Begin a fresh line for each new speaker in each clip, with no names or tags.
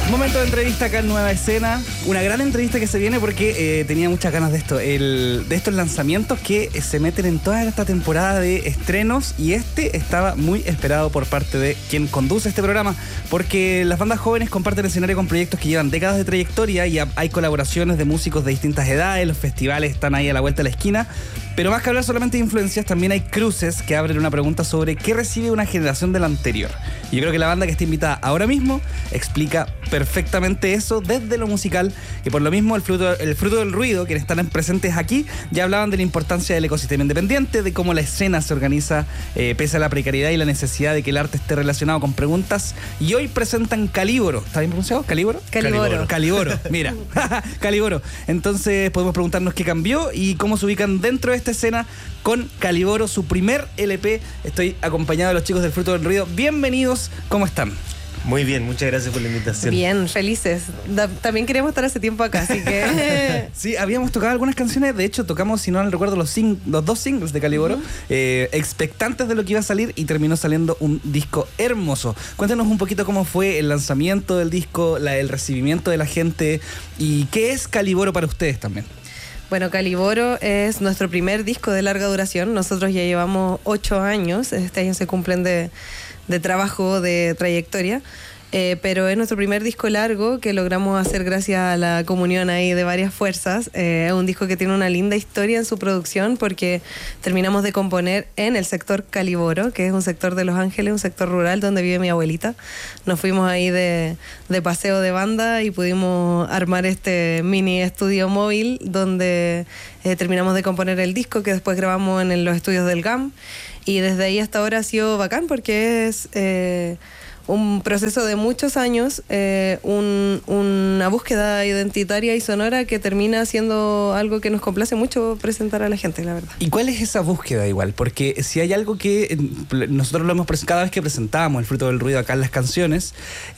Momento de entrevista acá en Nueva Escena. Una gran entrevista que se viene porque tenía muchas ganas de esto. De estos lanzamientos que se meten en toda esta temporada de estrenos. Y este estaba muy esperado por parte de quien conduce este programa. Porque las bandas jóvenes comparten escenario con proyectos que llevan décadas de trayectoria. Y hay colaboraciones de músicos de distintas edades. Los festivales están ahí a la vuelta de la esquina. Pero más que hablar solamente de influencias, también hay cruces que abren una pregunta sobre qué recibe una generación de la anterior. Y yo creo que la banda que está invitada ahora mismo explica perfectamente eso desde lo musical, y por lo mismo el fruto del ruido, quienes están presentes aquí, ya hablaban de la importancia del ecosistema independiente, de cómo la escena se organiza pese a la precariedad y la necesidad de que el arte esté relacionado con preguntas. Y hoy presentan Caliboro. ¿Está bien pronunciado? ¿Caliboro? Caliboro, mira. Caliboro. Entonces podemos preguntarnos qué cambió y cómo se ubican dentro de esta escena con Caliboro, su primer LP. Estoy acompañado de los chicos del Fruto del Ruido. Bienvenidos, ¿cómo están?
Muy bien, muchas gracias por la invitación.
Bien, felices. También queríamos estar hace tiempo acá, así que...
Sí, habíamos tocado algunas canciones. De hecho, tocamos, si no me recuerdo, los dos singles de Caliboro, expectantes de lo que iba a salir, y terminó saliendo un disco hermoso. Cuéntanos un poquito cómo fue el lanzamiento del disco, el recibimiento de la gente, y qué es Caliboro para ustedes también.
Bueno, Caliboro es nuestro primer disco de larga duración. Nosotros ya llevamos 8 años. Este año se cumplen de trabajo, de trayectoria. Pero es nuestro primer disco largo que logramos hacer gracias a la comunión ahí de varias fuerzas. Es un disco que tiene una linda historia en su producción porque terminamos de componer en el sector Caliboro, que es un sector de Los Ángeles, un sector rural donde vive mi abuelita. Nos fuimos ahí de paseo de banda y pudimos armar este mini estudio móvil donde terminamos de componer el disco, que después grabamos en los estudios del GAM. Y desde ahí hasta ahora ha sido bacán porque es... un proceso de muchos años, una búsqueda identitaria y sonora que termina siendo algo que nos complace mucho presentar a la gente, la verdad.
¿Y cuál es esa búsqueda igual? Porque si hay algo que nosotros lo hemos cada vez que presentábamos el Fruto del Ruido acá en las canciones,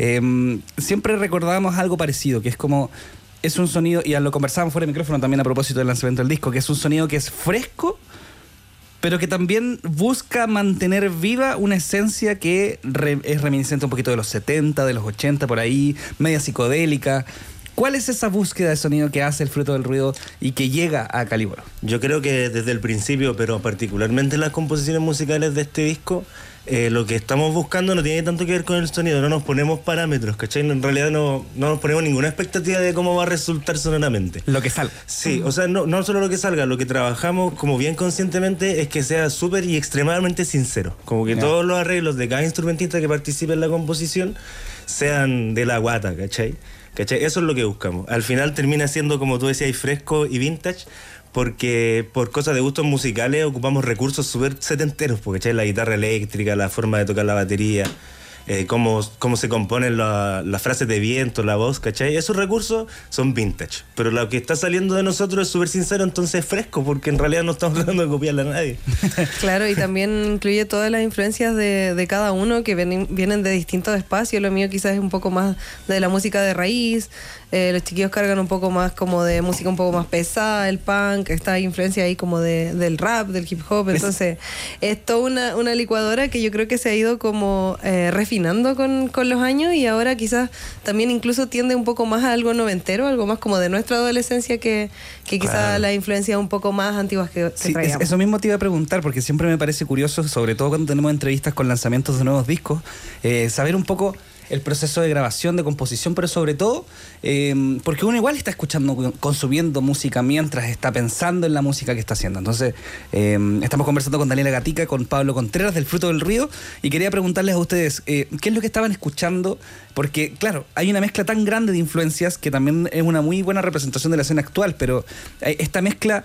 siempre recordábamos algo parecido, que es como... Es un sonido, y lo conversábamos fuera de micrófono también a propósito del lanzamiento del disco, que es un sonido que es fresco, pero que también busca mantener viva una esencia que es reminiscente un poquito de los 70, de los 80, por ahí, media psicodélica. ¿Cuál es esa búsqueda de sonido que hace el Fruto del Ruido y que llega a Caliboro?
Yo creo que desde el principio, pero particularmente en las composiciones musicales de este disco, lo que estamos buscando no tiene tanto que ver con el sonido, no nos ponemos parámetros, ¿cachai? En realidad no nos ponemos ninguna expectativa de cómo va a resultar sonoramente.
Lo que salga.
Sí, o sea, no solo lo que salga, lo que trabajamos como bien conscientemente es que sea súper y extremadamente sincero. Como que todos los arreglos de cada instrumentista que participe en la composición sean de la guata, ¿cachai? Eso es lo que buscamos. Al final termina siendo, como tú decías, fresco y vintage, porque por cosas de gustos musicales ocupamos recursos súper setenteros, porque la guitarra eléctrica, la forma de tocar la batería, cómo se componen las frases de viento, la voz, ¿cachai? Esos recursos son vintage, pero lo que está saliendo de nosotros es súper sincero, entonces es fresco, porque en realidad no estamos tratando de copiarle a nadie.
Claro, y también incluye todas las influencias de cada uno que vienen de distintos espacios. Lo mío quizás es un poco más de la música de raíz, los chiquillos cargan un poco más como de música un poco más pesada, el punk, esta influencia ahí como del rap, del hip hop. Entonces es toda una licuadora que yo creo que se ha ido como refinando con los años, y ahora quizás también incluso tiende un poco más a algo noventero, algo más como de nuestra adolescencia que quizás claro, la influencia un poco más antiguas que
sí,
traíamos.
Eso mismo te iba a preguntar, porque siempre me parece curioso, sobre todo cuando tenemos entrevistas con lanzamientos de nuevos discos, saber un poco el proceso de grabación, de composición, pero sobre todo porque uno igual está escuchando, consumiendo música mientras está pensando en la música que está haciendo. Entonces estamos conversando con Daniela Gatica, con Pablo Contreras del Fruto del Ruido, y quería preguntarles a ustedes qué es lo que estaban escuchando, porque claro, hay una mezcla tan grande de influencias que también es una muy buena representación de la escena actual, pero esta mezcla...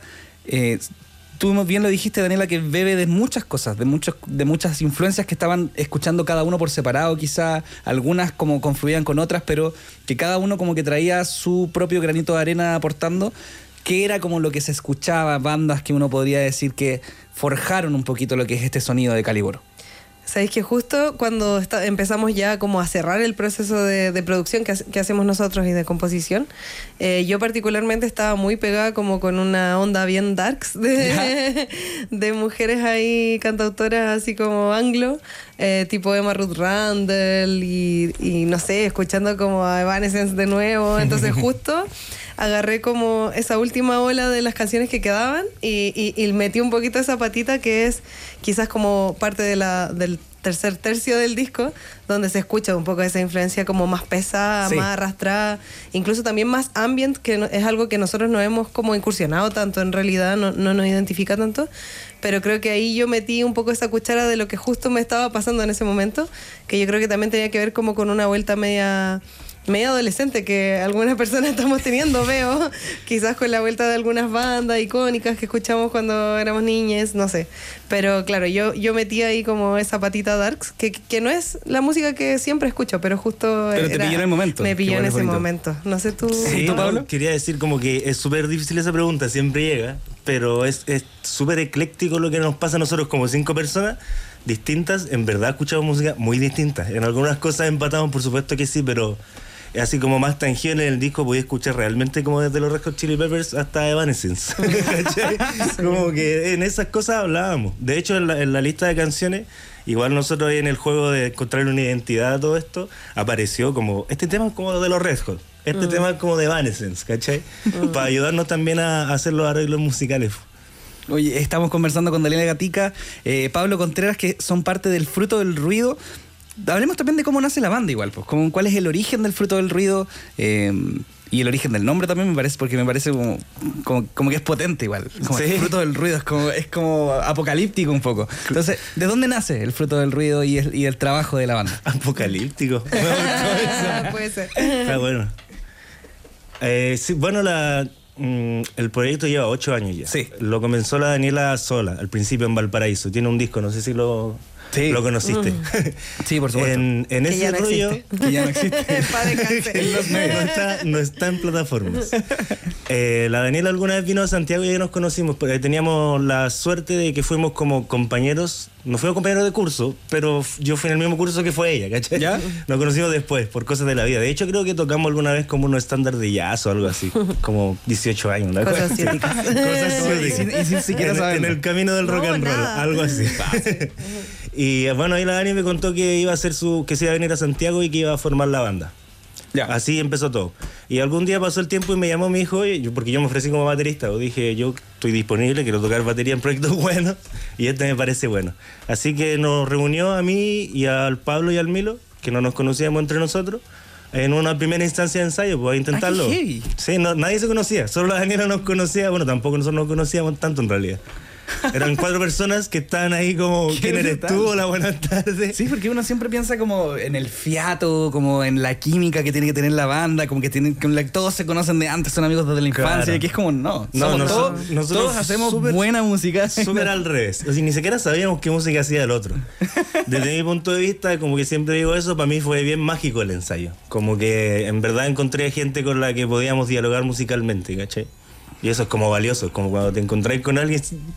Tú bien lo dijiste, Daniela, que bebe de muchas cosas, de muchas influencias que estaban escuchando cada uno por separado, quizá algunas como confluían con otras, pero que cada uno como que traía su propio granito de arena aportando, que era como lo que se escuchaba, bandas que uno podría decir que forjaron un poquito lo que es este sonido de Caliboro.
Sabéis que justo cuando empezamos ya como a cerrar el proceso de producción que hacemos nosotros y de composición, yo particularmente estaba muy pegada como con una onda bien darks de mujeres ahí, cantautoras así como anglo, tipo Emma Ruth Randall y no sé, escuchando como a Evanescence de nuevo. Entonces justo agarré como esa última ola de las canciones que quedaban y metí un poquito esa patita que es quizás como parte del tercer tercio del disco, donde se escucha un poco esa influencia como más pesada, más arrastrada, incluso también más ambient, que es algo que nosotros no hemos como incursionado tanto, en realidad no nos identifica tanto, pero creo que ahí yo metí un poco esa cuchara de lo que justo me estaba pasando en ese momento, que yo creo que también tenía que ver como con una vuelta media adolescente que algunas personas estamos teniendo, veo, quizás con la vuelta de algunas bandas icónicas que escuchamos cuando éramos niñas, no sé, pero claro, yo metí ahí como esa patita darks, que no es la música que siempre escucho, pero justo
pero te pilló en el momento.
Me pilló en ese momento, no sé tú.
Sí,
¿tú, Pablo?
Quería decir como que es súper difícil esa pregunta, siempre llega, pero es súper ecléctico lo que nos pasa a nosotros como 5 personas distintas. En verdad escuchamos música muy distinta, en algunas cosas empatamos, por supuesto que sí, pero así como más tangible en el disco podía escuchar realmente como desde los Red Hot Chili Peppers hasta Evanescence. ¿Cachai? Como que en esas cosas hablábamos. De hecho, en la lista de canciones, igual nosotros en el juego de encontrar una identidad a todo esto, apareció como, este tema es como de los Red Hot, este tema es como de Evanescence, ¿cachai? Para ayudarnos también a hacer los arreglos musicales.
Oye, estamos conversando con Daniela Gatica, Pablo Contreras, que son parte del Fruto del Ruido. Hablemos también de cómo nace la banda igual, pues, cuál es el origen del Fruto del Ruido, y el origen del nombre también me parece, porque me parece como que es potente igual. Como sí. El Fruto del Ruido es como apocalíptico un poco. Entonces, ¿de dónde nace el Fruto del Ruido y el trabajo de la banda?
Apocalíptico.
Puede ser.
Está bueno. Sí, bueno, el proyecto lleva 8 años ya.
Sí.
Lo comenzó la Daniela sola, al principio en Valparaíso. Tiene un disco, no sé si lo conociste.
Sí, por supuesto.
En ese rollo.
Que ya no existe.
No está en plataformas. La Daniela alguna vez vino a Santiago y ya nos conocimos, porque teníamos la suerte de que fuimos como compañeros. No fuimos compañeros de curso, pero yo fui en el mismo curso que fue ella, ¿cachai? ¿Ya? Nos conocimos después, por cosas de la vida. De hecho, creo que tocamos alguna vez como unos estándar de jazz o algo así, como 18 años. ¿no?
Cosas científicas.
Y sin siquiera saberlo.
En el camino del rock and roll, algo así. Y bueno, ahí la Dani me contó que iba a hacer que se iba a venir a Santiago y que iba a formar la banda. Ya. Así empezó todo. Y algún día pasó el tiempo y me llamó mi hijo, porque yo me ofrecí como baterista. Dije, yo estoy disponible, quiero tocar batería en proyectos buenos y este me parece bueno. Así que nos reunió a mí y al Pablo y al Milo, que no nos conocíamos entre nosotros, en una primera instancia de ensayo, pues a intentarlo. Sí, nadie se conocía, solo la Daniela nos conocía. Bueno, tampoco nosotros nos conocíamos tanto en realidad. Eran 4 personas que estaban ahí como, ¿quién eres tú? Hola, buenas tardes.
Sí, porque uno siempre piensa como en el fiato, como en la química que tiene que tener la banda, como que todos se conocen de antes, son amigos desde la infancia, claro. Que es como, todos hacemos buena música.
Súper al revés. O sea, ni siquiera sabíamos qué música hacía el otro. Desde mi punto de vista, como que siempre digo eso, para mí fue bien mágico el ensayo. Como que en verdad encontré gente con la que podíamos dialogar musicalmente, ¿cachai? Y eso es como valioso, como cuando te encontráis con alguien.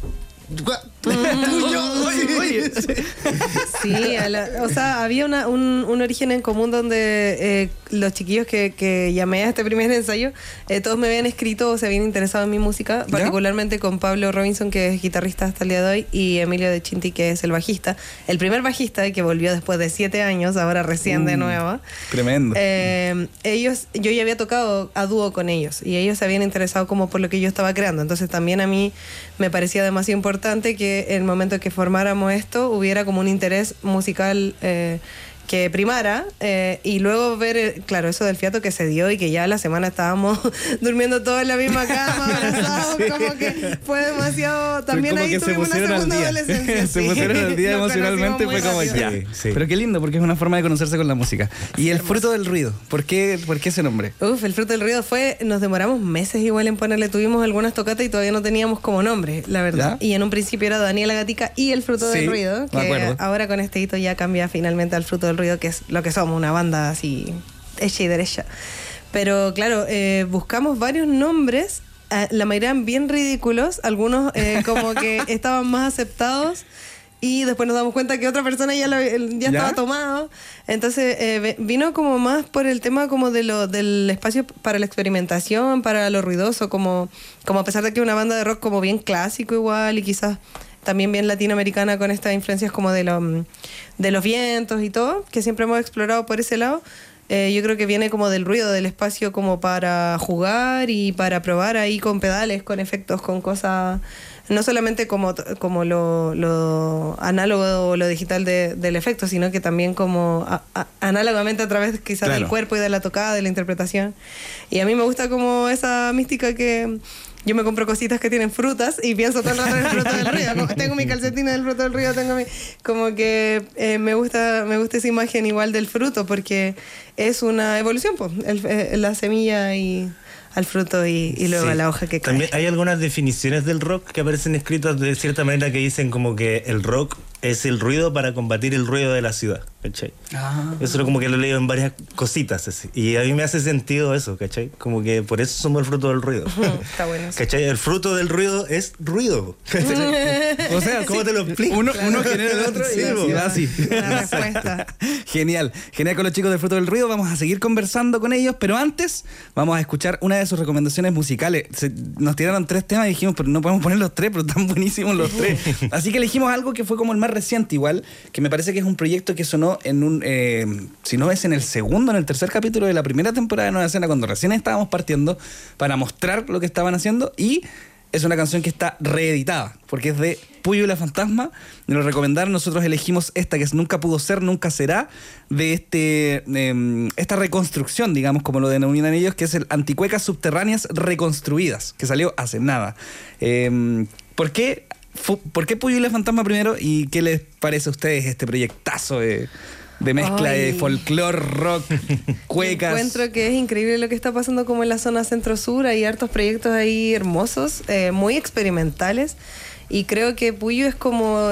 Sí, o sea, había un origen en común donde los chiquillos que llamé a este primer ensayo, todos me habían escrito o se habían interesado en mi música, particularmente con Pablo Robinson, que es guitarrista hasta el día de hoy, y Emilio De Chinti, que es el bajista, el primer bajista que volvió después de 7 años, ahora recién de nuevo.
Tremendo.
Yo ya había tocado a dúo con ellos y ellos se habían interesado como por lo que yo estaba creando, entonces también a mí me parecía demasiado importante que en el momento que formáramos esto hubiera como un interés musical que primara, y luego ver, claro, eso del fiato que se dio y que ya la semana estábamos durmiendo todos en la misma cama, abrazados, como que fue demasiado, también como ahí tuvimos una segunda adolescencia.
Se pusieron al día emocionalmente, fue como ya. Sí. Pero qué lindo, porque es una forma de conocerse con la música. Y el Fruto del Ruido, ¿por qué ese nombre?
El Fruto del Ruido nos demoramos meses igual en ponerle, tuvimos algunas tocatas y todavía no teníamos como nombre, la verdad. ¿Ya? Y en un principio era Daniela Gatica y el Fruto del Ruido, que ahora con este hito ya cambia finalmente al Fruto del Ruido, que es lo que somos, una banda así hecha y derecha. Pero claro, buscamos varios nombres, la mayoría bien ridículos, algunos como que estaban más aceptados y después nos damos cuenta que otra persona ya estaba tomado. Entonces vino como más por el tema como del espacio para la experimentación, para lo ruidoso, como a pesar de que una banda de rock como bien clásico igual y quizás también bien latinoamericana con estas influencias como de los vientos y todo, que siempre hemos explorado por ese lado. Yo creo que viene como del ruido del espacio como para jugar y para probar ahí con pedales, con efectos, con cosas, no solamente como lo análogo o lo digital del efecto, sino que también como análogamente a través quizás del cuerpo y de la tocada, de la interpretación. Y a mí me gusta como esa mística que... Yo me compro cositas que tienen frutas y pienso todo el rato en el fruto del río. Como tengo mi calcetina del fruto del río, como que me gusta esa imagen igual del fruto porque es una evolución, pues, la semilla y al fruto y luego a la hoja que cae.
También hay algunas definiciones del rock que aparecen escritas de cierta manera que dicen como que el rock es el ruido para combatir el ruido de la ciudad, ¿cachai? Eso es como que lo he leído en varias cositas así. Y a mí me hace sentido eso, ¿cachai? Como que por eso somos el fruto del ruido.
Está bueno eso.
¿Cachai? El fruto del ruido es ruido.
O sea,
¿cómo te lo explico?
Uno genera el otro y va así.
La respuesta.
Genial con los chicos del Fruto del Ruido. Vamos a seguir conversando con ellos, pero antes vamos a escuchar una de sus recomendaciones musicales. Nos tiraron 3 temas y dijimos, pero no podemos poner los 3, pero están buenísimos los 3. Así que elegimos algo que fue como el más reciente igual, que me parece que es un proyecto que sonó en si no es en el tercer capítulo de la primera temporada de Nueva Escena, cuando recién estábamos partiendo, para mostrar lo que estaban haciendo, y es una canción que está reeditada, porque es de Puyo y la Fantasma. Me lo recomendaron, nosotros elegimos esta que es Nunca Pudo Ser, Nunca Será, de esta reconstrucción, digamos, como lo denominan ellos, que es el Anticuecas Subterráneas Reconstruidas, que salió hace nada. ¿Por qué Puyo y la Fantasma primero? ¿Y qué les parece a ustedes este proyectazo de mezcla de folclore, rock, cuecas?
Encuentro que es increíble lo que está pasando como en la zona centro-sur. Hay hartos proyectos ahí hermosos, muy experimentales. Y creo que Puyo es como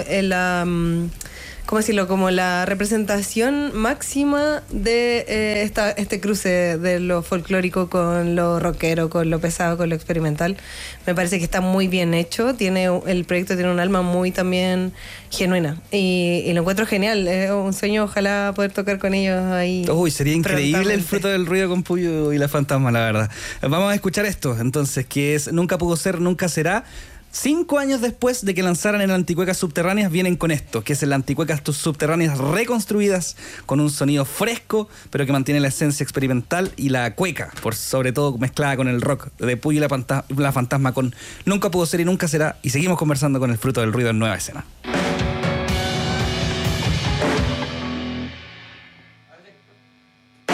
¿cómo decirlo? Como la representación máxima de este cruce de lo folclórico con lo rockero, con lo pesado, con lo experimental. Me parece que está muy bien hecho. El proyecto tiene un alma muy también genuina. Y lo encuentro genial. Es un sueño, ojalá poder tocar con ellos ahí.
Uy, sería increíble el Fruto del Ruido con Puyo y la Fantasma, la verdad. Vamos a escuchar esto, entonces, que es Nunca Pudo Ser, Nunca Será. 5 años después de que lanzaran el Anticuecas Subterráneas, vienen con esto, que es el Anticuecas Subterráneas reconstruidas, con un sonido fresco, pero que mantiene la esencia experimental y la cueca, por sobre todo mezclada con el rock de Puyo y la Fantasma, con Nunca Pudo Ser y Nunca Será. Y seguimos conversando con el Fruto del Ruido en Nueva Escena.